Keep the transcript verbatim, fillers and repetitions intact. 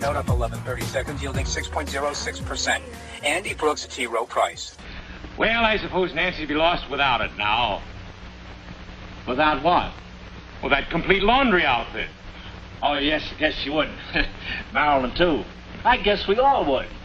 note up eleven thirty seconds, yielding six point zero six percent. Andy Brooks, T. Rowe Price. Well, I suppose Nancy'd be lost without it now. Without what? Well, that complete laundry outfit. Oh, yes, I guess you would. Marilyn, too. I guess we all would.